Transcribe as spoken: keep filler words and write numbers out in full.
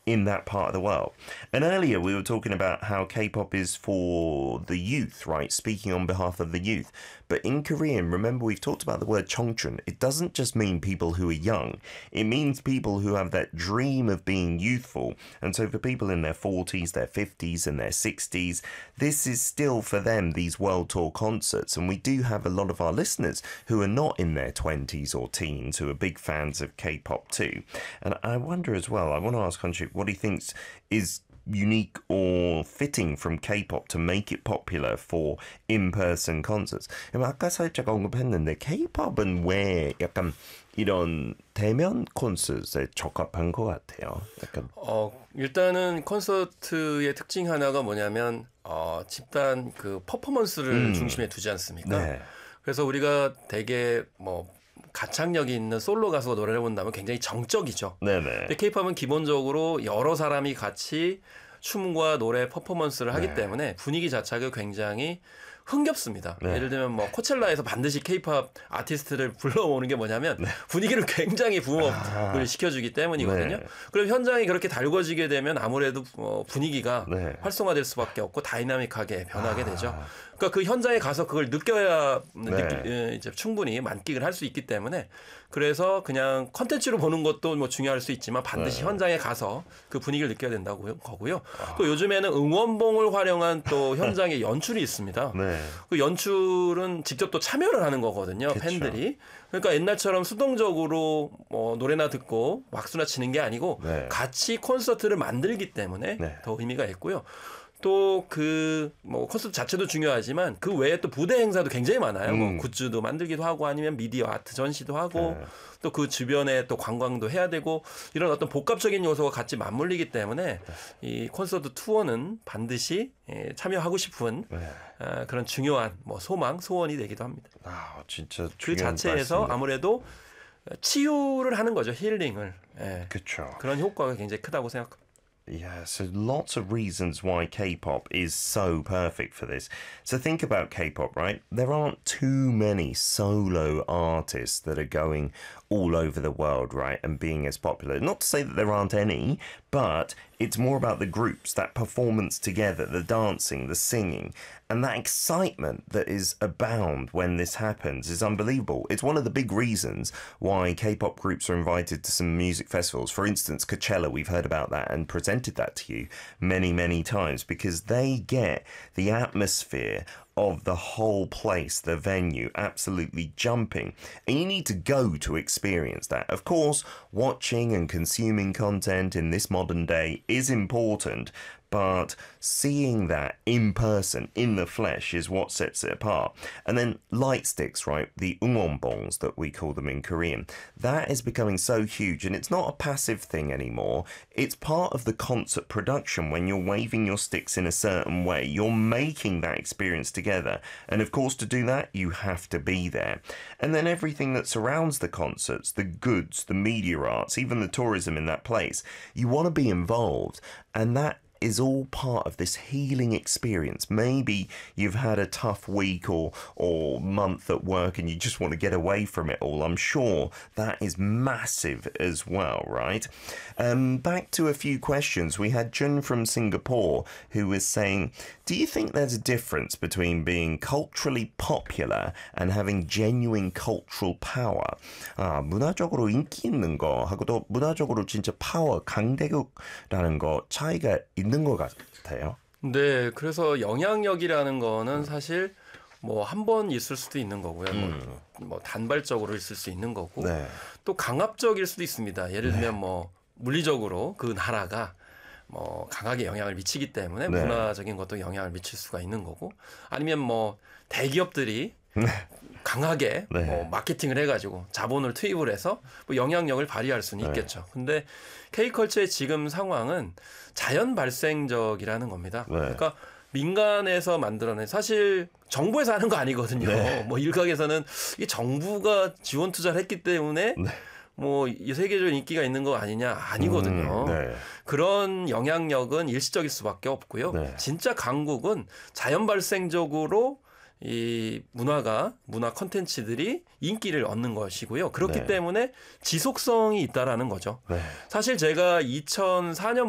in that part of the world. And earlier we were talking about how K-pop is for the youth, right? Speaking on behalf of the youth. But in Korean, remember we've talked about the word 청춘. It doesn't just mean people who are young. It means people who have that dream of being youthful. And so for people in their forties, their fifties and their sixties, this is still for them, these world tour concerts. And we do have a lot of our listeners who are not in their twenties or teens who are big fans of K-pop too. And I wonder as well, I want to ask Hunchik what he thinks is unique or fitting from K-pop to make it popular for in-person concerts. 아까 살짝 언급했는데 K-pop은 왜 약간 이런 대면 콘서트에 적합한 것 같아요. 약간. 어, 일단은 콘서트의 특징 하나가 뭐냐면 어, 집단 그 퍼포먼스를 음. 중심에 두지 않습니까? 네. 그래서 우리가 되게 뭐 가창력이 있는 솔로 가수가 노래를 본다면 굉장히 정적이죠. 네네. 근데 K-팝은 기본적으로 여러 사람이 같이 춤과 노래 퍼포먼스를 하기 네. 때문에 분위기 자체가 굉장히 흥겹습니다. 네. 예를 들면 뭐 코첼라에서 반드시 K-팝 아티스트를 불러오는 게 뭐냐면 네. 분위기를 굉장히 붐업을 아. 시켜주기 때문이거든요. 네. 그럼 현장이 그렇게 달궈지게 되면 아무래도 분위기가 네. 활성화될 수밖에 없고 다이나믹하게 변하게 아. 되죠. 그러니까 그 현장에 가서 그걸 느껴야 네. 느끼, 이제 충분히 만끽을 할 수 있기 때문에 그래서 그냥 컨텐츠로 보는 것도 뭐 중요할 수 있지만 반드시 네. 현장에 가서 그 분위기를 느껴야 된다고 거고요. 아. 또 요즘에는 응원봉을 활용한 또 현장의 연출이 있습니다. 네. 그 연출은 직접 또 참여를 하는 거거든요. 그쵸. 팬들이. 그러니까 옛날처럼 수동적으로 뭐 노래나 듣고 박수나 치는 게 아니고 네. 같이 콘서트를 만들기 때문에 네. 더 의미가 있고요. 또 그 뭐 콘서트 자체도 중요하지만 그 외에 또 부대 행사도 굉장히 많아요. 음. 뭐 굿즈도 만들기도 하고 아니면 미디어 아트 전시도 하고 네. 또 그 주변에 또 관광도 해야 되고 이런 어떤 복합적인 요소가 같이 맞물리기 때문에 네. 이 콘서트 투어는 반드시 참여하고 싶은 네. 그런 중요한 뭐 소망, 소원이 되기도 합니다. 아, 진짜 그 자체에서 말씀이네. 아무래도 치유를 하는 거죠. 힐링을. 예. 그렇죠. 그런 효과가 굉장히 크다고 생각합니다. Yeah, so lots of reasons why K-pop is so perfect for this. So think about K-pop, right? There aren't too many solo artists that are going all over the world, right, and being as popular. Not to say that there aren't any, but it's more about the groups, that performance together, the dancing, the singing, and that excitement that is abound when this happens is unbelievable. It's one of the big reasons why K-pop groups are invited to some music festivals. For instance, Coachella, we've heard about that and presented that to you many, many times because they get the atmosphere of the whole place, the venue, absolutely jumping. And you need to go to experience that. Of course, watching and consuming content in this modern day is important, but seeing that in person, in the flesh, is what sets it apart. And then light sticks, right? The 응원봉s that we call them in Korean. That is becoming so huge, and it's not a passive thing anymore. It's part of the concert production. When you're waving your sticks in a certain way, you're making that experience together. And of course, to do that, you have to be there. And then everything that surrounds the concerts, the goods, the media arts, even the tourism in that place, you want to be involved. And that is all part of this healing experience. Maybe you've had a tough week or or month at work and you just want to get away from it all. I'm sure that is massive as well, right? Um, back to a few questions. We had Jun from Singapore who was saying, do you think there's a difference between being culturally popular and having genuine cultural power? 아, 문화적으로 인기 있는 거 하고도 문화적으로 진짜 파워, 강대국라는 거 차이가 있는 것 같아요. 네, 그래서 영향력이라는 거는 사실 뭐 한 번 있을 수도 있는 거고요. 음. 뭐, 뭐 단발적으로 있을 수 있는 거고 네. 또 강압적일 수도 있습니다. 예를 들면 네. 뭐 물리적으로 그 나라가 뭐 강하게 영향을 미치기 때문에 네. 문화적인 것도 영향을 미칠 수가 있는 거고 아니면 뭐 대기업들이 네. 강하게 네. 뭐 마케팅을 해가지고 자본을 투입을 해서 뭐 영향력을 발휘할 수는 네. 있겠죠. 근데 K컬처의 지금 상황은 자연 발생적이라는 겁니다. 네. 그러니까 민간에서 만들어낸 사실 정부에서 하는 거 아니거든요. 네. 뭐 일각에서는 이 정부가 지원 투자를 했기 때문에 네. 뭐 이 세계적인 인기가 있는 거 아니냐 아니거든요. 음, 네. 그런 영향력은 일시적일 수밖에 없고요. 네. 진짜 강국은 자연 발생적으로 이 문화가 문화 콘텐츠들이 인기를 얻는 것이고요. 그렇기 네. 때문에 지속성이 있다라는 거죠. 네. 사실 제가 이천사 년